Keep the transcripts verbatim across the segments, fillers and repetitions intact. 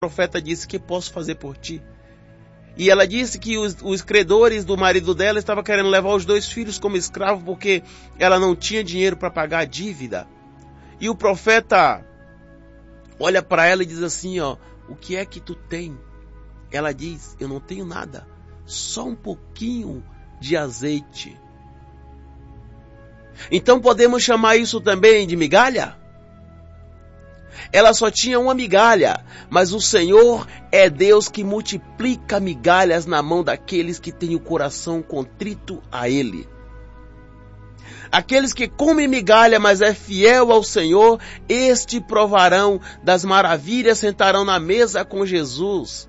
profeta disse: que posso fazer por ti? E ela disse que os, os credores do marido dela estavam querendo levar os dois filhos como escravos porque ela não tinha dinheiro para pagar a dívida. E o profeta olha para ela e diz assim, ó, o que é que tu tem? Ela diz, eu não tenho nada, só um pouquinho de azeite. Então podemos chamar isso também de migalha? Ela só tinha uma migalha, mas o Senhor é Deus que multiplica migalhas na mão daqueles que têm o coração contrito a Ele. Aqueles que comem migalha, mas é fiel ao Senhor, este provarão das maravilhas, sentarão na mesa com Jesus.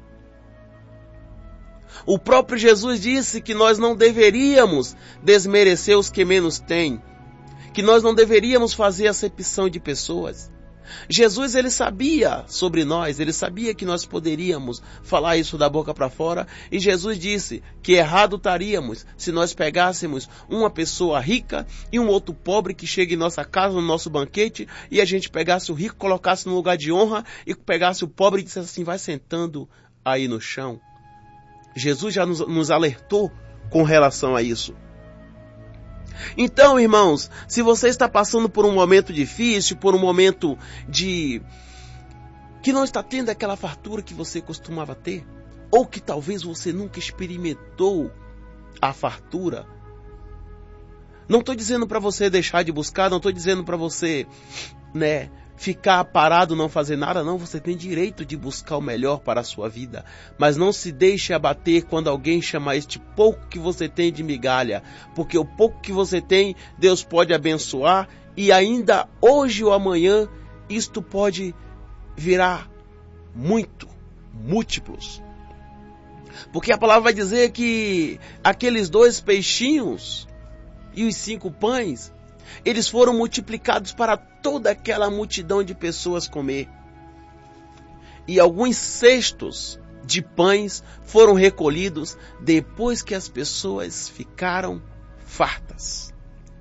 O próprio Jesus disse que nós não deveríamos desmerecer os que menos têm, que nós não deveríamos fazer acepção de pessoas. Jesus, ele sabia sobre nós, ele sabia que nós poderíamos falar isso da boca para fora, e Jesus disse que errado estaríamos se nós pegássemos uma pessoa rica e um outro pobre que chega em nossa casa, no nosso banquete, e a gente pegasse o rico, colocasse no lugar de honra, e pegasse o pobre e dissesse assim, vai sentando aí no chão. Jesus já nos, nos alertou com relação a isso. Então, irmãos, se você está passando por um momento difícil, por um momento de que não está tendo aquela fartura que você costumava ter, ou que talvez você nunca experimentou a fartura, não estou dizendo para você deixar de buscar, não estou dizendo para você, né, ficar parado, não fazer nada, não, você tem direito de buscar o melhor para a sua vida, mas não se deixe abater quando alguém chamar este pouco que você tem de migalha, porque o pouco que você tem, Deus pode abençoar, e ainda hoje ou amanhã, isto pode virar muito, múltiplos. Porque a palavra vai dizer que aqueles dois peixinhos e os cinco pães, eles foram multiplicados para toda aquela multidão de pessoas comer. E alguns cestos de pães foram recolhidos depois que as pessoas ficaram fartas.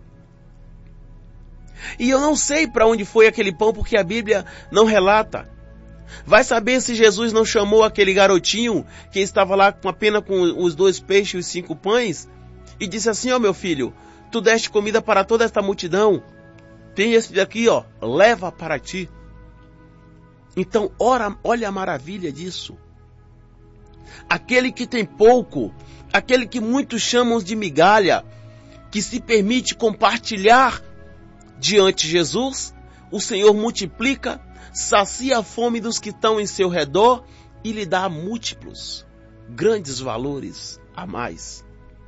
E eu não sei para onde foi aquele pão, porque a Bíblia não relata. Vai saber se Jesus não chamou aquele garotinho que estava lá com apenas com os dois peixes e os cinco pães e disse assim, ó, meu filho, tu deste comida para toda esta multidão. Tem esse daqui, ó, leva para ti. Então, ora, olha a maravilha disso. Aquele que tem pouco, aquele que muitos chamam de migalha, que se permite compartilhar diante de Jesus, o Senhor multiplica, sacia a fome dos que estão em seu redor e lhe dá múltiplos, grandes valores a mais.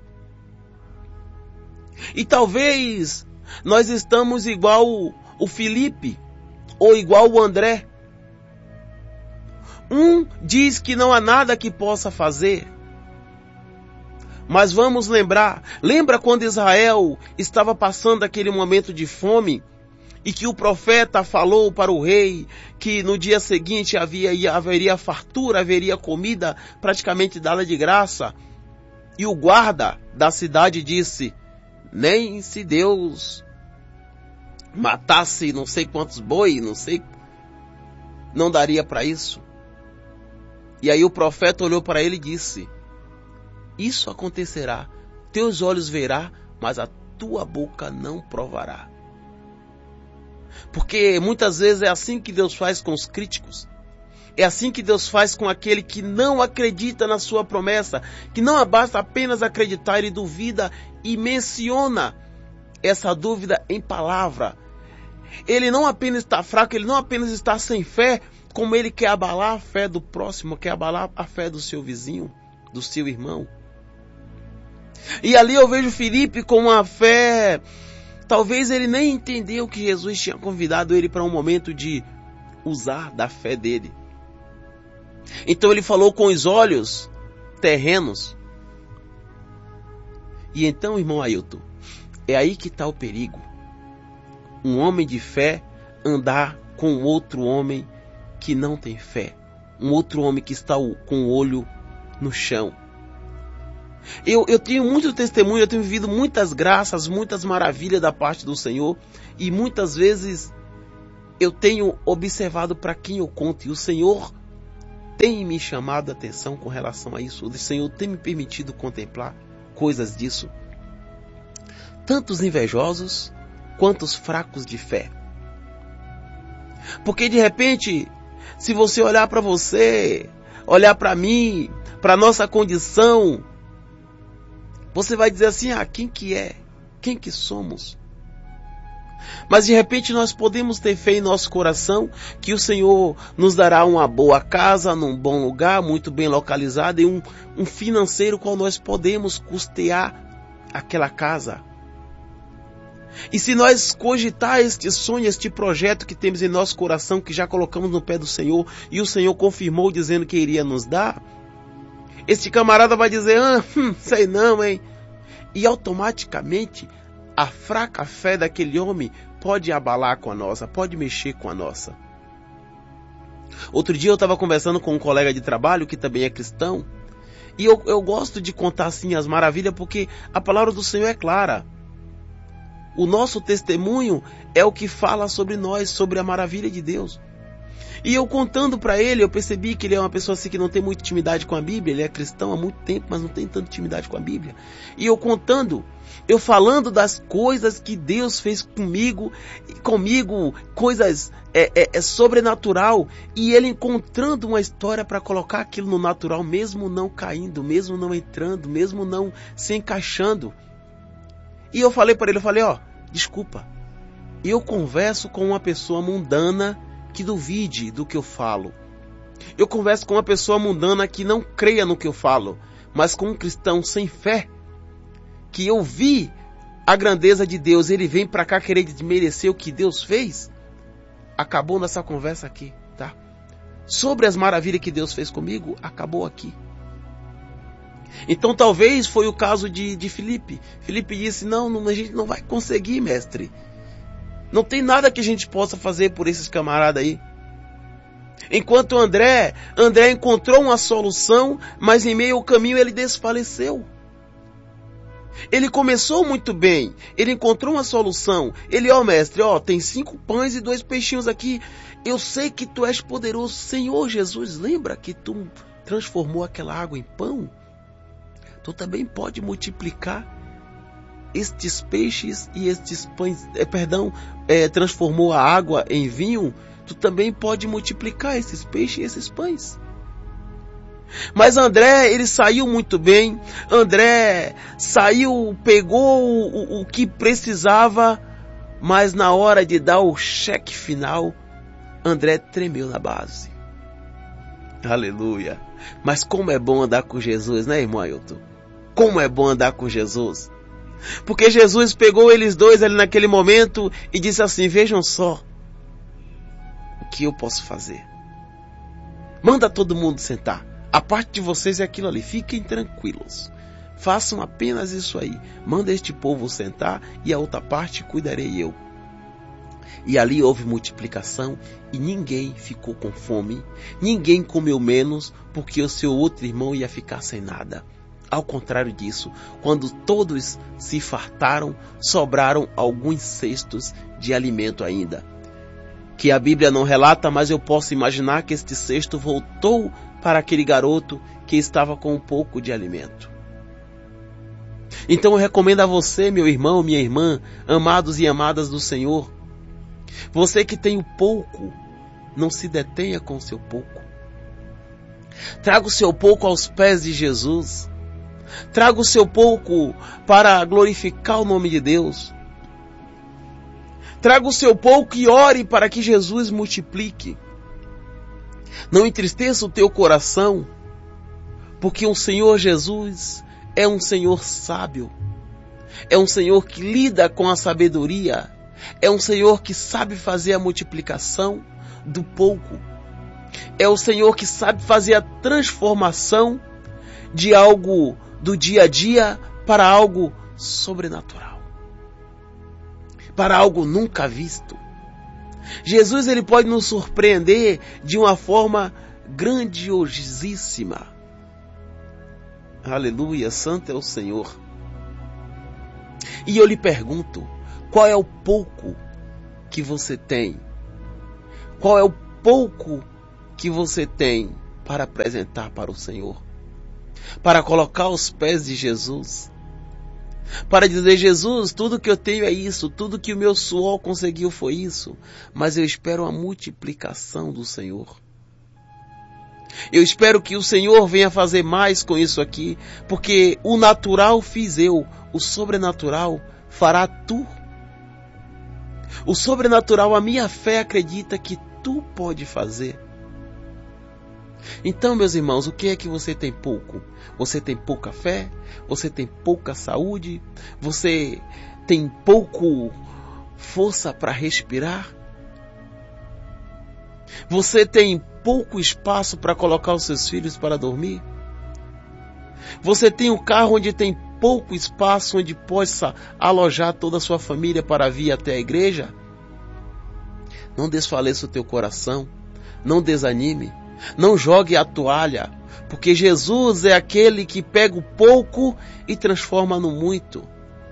E talvez nós estamos igual o Felipe ou igual o André. Um diz que não há nada que possa fazer. Mas vamos lembrar, lembra quando Israel estava passando aquele momento de fome e que o profeta falou para o rei que no dia seguinte havia, haveria fartura, haveria comida praticamente dada de graça. E o guarda da cidade disse, nem se Deus matasse não sei quantos boi, não sei, não daria para isso. E aí o profeta olhou para ele e disse, isso acontecerá, teus olhos verá, mas a tua boca não provará. Porque muitas vezes é assim que Deus faz com os críticos. É assim que Deus faz com aquele que não acredita na sua promessa, que não basta apenas acreditar, ele duvida e menciona essa dúvida em palavra. Ele não apenas está fraco, ele não apenas está sem fé, como ele quer abalar a fé do próximo, quer abalar a fé do seu vizinho, do seu irmão. E ali eu vejo Felipe com uma fé, talvez ele nem entendeu que Jesus tinha convidado ele para um momento de usar da fé dele. Então ele falou com os olhos terrenos. E então, irmão Ailton, é aí que está o perigo. Um homem de fé andar com outro homem que não tem fé. Um outro homem que está com o olho no chão. Eu, eu tenho muito testemunho, eu tenho vivido muitas graças, muitas maravilhas da parte do Senhor. E muitas vezes eu tenho observado para quem eu conto. E o Senhor tem me chamado a atenção com relação a isso. O Senhor tem me permitido contemplar coisas disso. Tanto os invejosos quanto os fracos de fé. Porque de repente, se você olhar para você, olhar para mim, para nossa condição, você vai dizer assim: ah, quem que é? Quem que somos? Mas de repente nós podemos ter fé em nosso coração que o Senhor nos dará uma boa casa, num bom lugar, muito bem localizado, e um, um financeiro qual nós podemos custear aquela casa. E se nós cogitar este sonho, este projeto que temos em nosso coração, que já colocamos no pé do Senhor, e o Senhor confirmou dizendo que iria nos dar, este camarada vai dizer: ah, hum, sei não, hein? E automaticamente a fraca fé daquele homem pode abalar com a nossa, pode mexer com a nossa. Outro dia eu estava conversando com um colega de trabalho que também é cristão, e eu, eu gosto de contar assim as maravilhas, porque a palavra do Senhor é clara. O nosso testemunho é o que fala sobre nós, sobre a maravilha de Deus. E eu contando para ele, eu percebi que ele é uma pessoa assim que não tem muita intimidade com a Bíblia. Ele é cristão há muito tempo, mas não tem tanta intimidade com a Bíblia. E eu contando, eu falando das coisas que Deus fez comigo, comigo, coisas é, é, é sobrenatural. E ele encontrando uma história para colocar aquilo no natural, mesmo não caindo, mesmo não entrando, mesmo não se encaixando. E eu falei para ele, eu falei: ó, desculpa, eu converso com uma pessoa mundana que duvide do que eu falo. Eu converso com uma pessoa mundana que não creia no que eu falo, mas com um cristão sem fé, que eu vi a grandeza de Deus, ele vem para cá querer desmerecer o que Deus fez. Acabou nossa conversa aqui, tá? Sobre as maravilhas que Deus fez comigo, acabou aqui. Então talvez foi o caso de, de Filipe. Filipe disse: não, não, a gente não vai conseguir, mestre. Não tem nada que a gente possa fazer por esses camaradas aí. Enquanto André, André encontrou uma solução, mas em meio ao caminho ele desfaleceu. Ele começou muito bem, ele encontrou uma solução. Ele: ó, mestre, ó, tem cinco pães e dois peixinhos aqui. Eu sei que tu és poderoso. Senhor Jesus, lembra que tu transformou aquela água em pão? Tu também pode multiplicar estes peixes e estes pães, é, perdão, é, transformou a água em vinho. Tu também pode multiplicar esses peixes e esses pães. Mas André, ele saiu muito bem. André saiu, pegou o, o que precisava, mas na hora de dar o cheque final, André tremeu na base. Aleluia. Mas como é bom andar com Jesus, né, irmão Ailton? Como é bom andar com Jesus. Porque Jesus pegou eles dois ali naquele momento e disse assim: vejam só o que eu posso fazer. Manda todo mundo sentar. A parte de vocês é aquilo ali. Fiquem tranquilos. Façam apenas isso aí. Manda este povo sentar e a outra parte cuidarei eu. E ali houve multiplicação e ninguém ficou com fome. Ninguém comeu menos porque o seu outro irmão ia ficar sem nada. Ao contrário disso, quando todos se fartaram, sobraram alguns cestos de alimento ainda. Que a Bíblia não relata, mas eu posso imaginar que este cesto voltou para aquele garoto que estava com um pouco de alimento. Então eu recomendo a você, meu irmão, minha irmã, amados e amadas do Senhor, você que tem o pouco, não se detenha com o seu pouco. Traga o seu pouco aos pés de Jesus. Traga o seu pouco para glorificar o nome de Deus. Traga o seu pouco e ore para que Jesus multiplique. Não entristeça o teu coração, porque o Senhor Jesus é um Senhor sábio. É um Senhor que lida com a sabedoria. É um Senhor que sabe fazer a multiplicação do pouco. É o Senhor que sabe fazer a transformação de algo do dia a dia para algo sobrenatural, para algo nunca visto. Jesus, ele pode nos surpreender de uma forma grandiosíssima. Aleluia, santo é o Senhor. E eu lhe pergunto, qual é o pouco que você tem? Qual é o pouco que você tem para apresentar para o Senhor, para colocar aos pés de Jesus, para dizer: Jesus, tudo que eu tenho é isso, tudo que o meu suor conseguiu foi isso, mas eu espero a multiplicação do Senhor. Eu espero que o Senhor venha fazer mais com isso aqui, porque o natural fiz eu, o sobrenatural fará tu. O sobrenatural, a minha fé acredita que tu pode fazer. Então, meus irmãos, o que é que você tem pouco? Você tem pouca fé? Você tem pouca saúde? Você tem pouco força para respirar? Você tem pouco espaço para colocar os seus filhos para dormir? Você tem um carro onde tem pouco espaço onde possa alojar toda a sua família para vir até a igreja? Não desfaleça o teu coração, não desanime, não jogue a toalha, porque Jesus é aquele que pega o pouco e transforma no muito.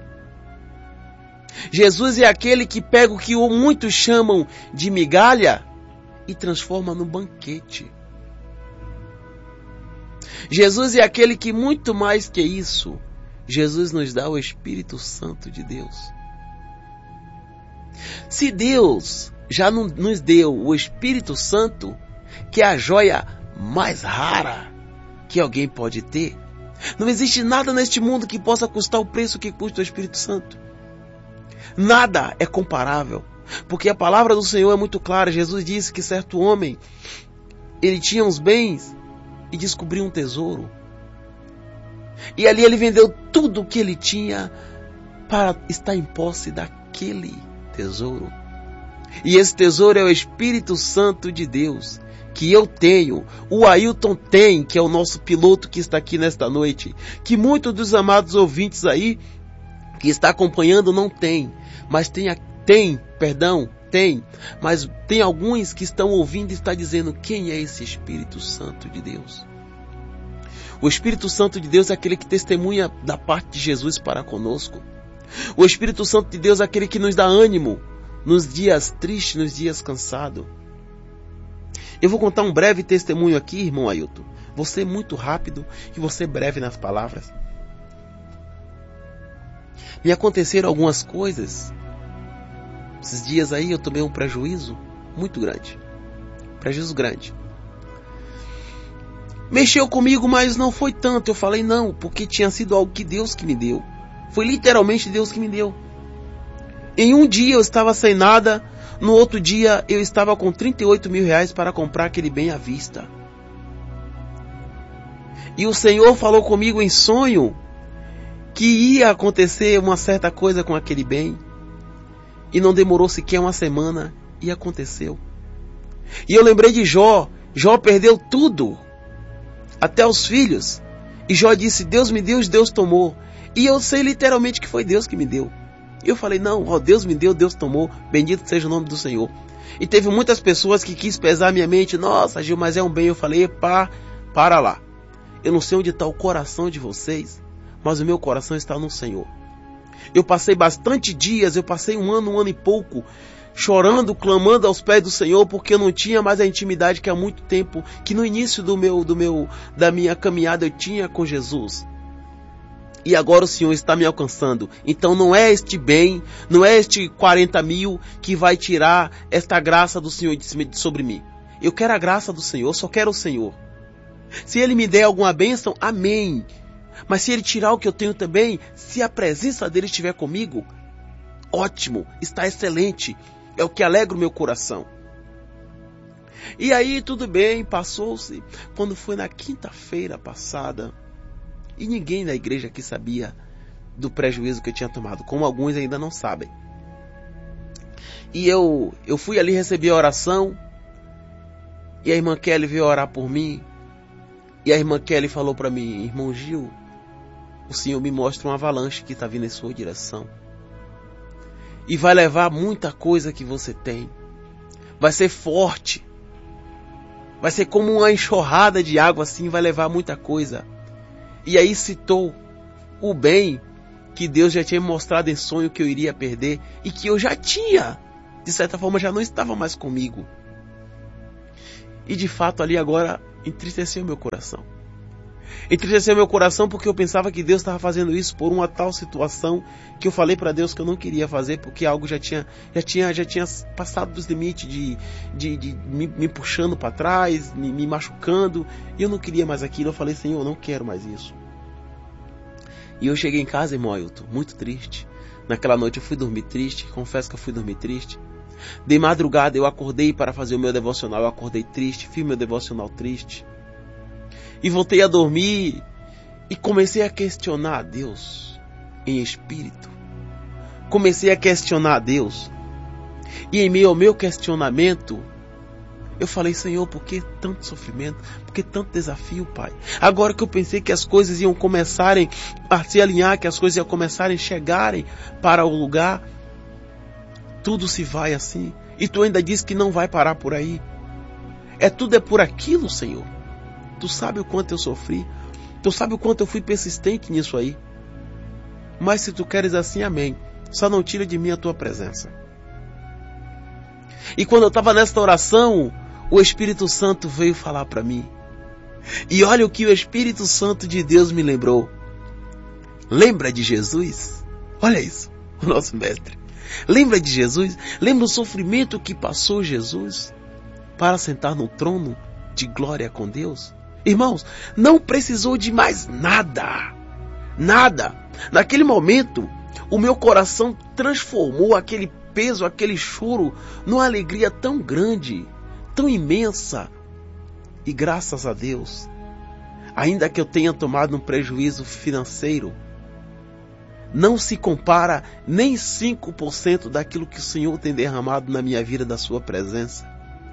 Jesus é aquele que pega o que muitos chamam de migalha e transforma no banquete. Jesus é aquele que, muito mais que isso, Jesus nos dá o Espírito Santo de Deus. Se Deus já nos deu o Espírito Santo, que é a joia mais rara que alguém pode ter, não existe nada neste mundo que possa custar o preço que custa o Espírito Santo. Nada é comparável, porque a palavra do Senhor é muito clara. Jesus disse que certo homem, ele tinha uns bens e descobriu um tesouro. E ali ele vendeu tudo o que ele tinha para estar em posse daquele tesouro. E esse tesouro é o Espírito Santo de Deus, que eu tenho, o Ailton tem, que é o nosso piloto que está aqui nesta noite, que muitos dos amados ouvintes aí, que está acompanhando, não tem, mas tem, tem, perdão, tem, mas tem alguns que estão ouvindo e está dizendo: quem é esse Espírito Santo de Deus? O Espírito Santo de Deus é aquele que testemunha da parte de Jesus para conosco. O Espírito Santo de Deus é aquele que nos dá ânimo nos dias tristes, nos dias cansados. Eu vou contar um breve testemunho aqui, irmão Ailton. Você é muito rápido e você é breve nas palavras. Me aconteceram algumas coisas. Esses dias aí eu tomei um prejuízo muito grande. Prejuízo grande. Mexeu comigo, mas não foi tanto. Eu falei não, porque tinha sido algo que Deus que me deu. Foi literalmente Deus que me deu. Em um dia eu estava sem nada, no outro dia eu estava com trinta e oito mil reais para comprar aquele bem à vista. E o Senhor falou comigo em sonho que ia acontecer uma certa coisa com aquele bem. E não demorou sequer uma semana e aconteceu. E eu lembrei de Jó. Jó perdeu tudo, até os filhos. E Jó disse: Deus me deu, Deus tomou. E eu sei literalmente que foi Deus que me deu. E eu falei: não, ó, Deus me deu, Deus tomou, bendito seja o nome do Senhor. E teve muitas pessoas que quis pesar minha mente: nossa, Gil, mas é um bem. Eu falei: pá, para lá. Eu não sei onde está o coração de vocês, mas o meu coração está no Senhor. Eu passei bastante dias, eu passei um ano, um ano e pouco, chorando, clamando aos pés do Senhor, porque eu não tinha mais a intimidade que há muito tempo, que no início do meu, do meu, da minha caminhada eu tinha com Jesus. E agora o Senhor está me alcançando. Então não é este bem, não é este quarenta mil que vai tirar esta graça do Senhor sobre mim. Eu quero a graça do Senhor, eu só quero o Senhor. Se Ele me der alguma bênção, amém. Mas se Ele tirar o que eu tenho também, se a presença dEle estiver comigo, ótimo, está excelente. É o que alegra o meu coração. E aí tudo bem, passou-se. Quando foi na quinta-feira passada, e ninguém na igreja aqui sabia do prejuízo que eu tinha tomado, como alguns ainda não sabem. E eu, eu fui ali receber a oração, e a irmã Kelly veio orar por mim, e a irmã Kelly falou para mim: irmão Gil, o Senhor me mostra uma avalanche que está vindo em sua direção. E vai levar muita coisa que você tem. Vai ser forte. Vai ser como uma enxurrada de água assim, vai levar muita coisa. E aí citou o bem que Deus já tinha mostrado em sonho que eu iria perder e que eu já tinha, de certa forma, já não estava mais comigo. E de fato ali agora entristeceu meu coração. Entristeceu meu coração porque eu pensava que Deus estava fazendo isso por uma tal situação que eu falei para Deus que eu não queria fazer, porque algo já tinha, já tinha, já tinha passado dos limites de, de, de me, me puxando para trás, me, me machucando, e eu não queria mais aquilo. Eu falei, Senhor, eu não quero mais isso. E eu cheguei em casa, irmão Ailton, muito triste. Naquela noite eu fui dormir triste, confesso que eu fui dormir triste. De madrugada eu acordei para fazer o meu devocional, eu acordei triste, fiz meu devocional triste. E voltei a dormir e comecei a questionar a Deus em espírito. Comecei a questionar a Deus. E em meio ao meu questionamento, eu falei, Senhor, por que tanto sofrimento? Por que tanto desafio, Pai? Agora que eu pensei que as coisas iam começarem a se alinhar, que as coisas iam começarem a chegarem para o lugar, tudo se vai assim. E tu ainda diz que não vai parar por aí. É tudo é por aquilo, Senhor. Tu sabe o quanto eu sofri. Tu sabe o quanto eu fui persistente nisso aí. Mas se tu queres assim, amém. Só não tira de mim a tua presença. E quando eu estava nesta oração, o Espírito Santo veio falar para mim. E olha o que o Espírito Santo de Deus me lembrou. Lembra de Jesus? Olha isso, o nosso mestre. Lembra de Jesus? Lembra o sofrimento que passou Jesus para sentar no trono de glória com Deus? Irmãos, não precisou de mais nada. Nada. Naquele momento, o meu coração transformou aquele peso, aquele choro, numa alegria tão grande, tão imensa. E graças a Deus, ainda que eu tenha tomado um prejuízo financeiro, não se compara nem cinco por cento daquilo que o Senhor tem derramado na minha vida da sua presença.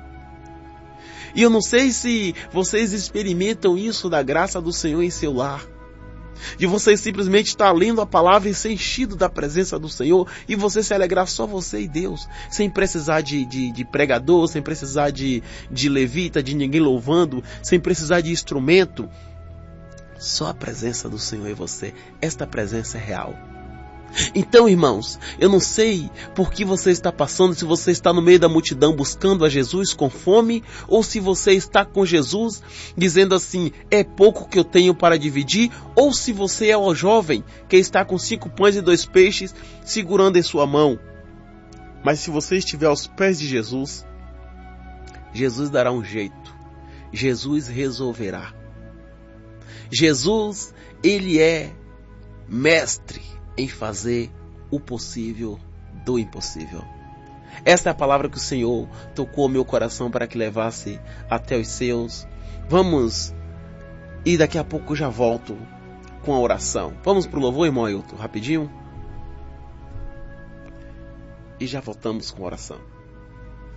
E eu não sei se vocês experimentam isso da graça do Senhor em seu lar. De você simplesmente estar lendo a palavra e ser enchido da presença do Senhor, e você se alegrar só você e Deus, sem precisar de, de, de pregador, sem precisar de, de levita, de ninguém louvando, sem precisar de instrumento. Só a presença do Senhor e você. Esta presença é real. Então, irmãos, eu não sei por que você está passando, se você está no meio da multidão buscando a Jesus com fome, ou se você está com Jesus dizendo assim, é pouco que eu tenho para dividir, ou se você é o jovem que está com cinco pães e dois peixes segurando em sua mão. Mas se você estiver aos pés de Jesus, Jesus dará um jeito. Jesus resolverá. Jesus, ele é mestre em fazer o possível do impossível. Esta é a palavra que o Senhor tocou ao meu coração para que levasse até os seus. Vamos, e daqui a pouco eu já volto com a oração. Vamos para o louvor, irmão Ailton, rapidinho? E já voltamos com a oração.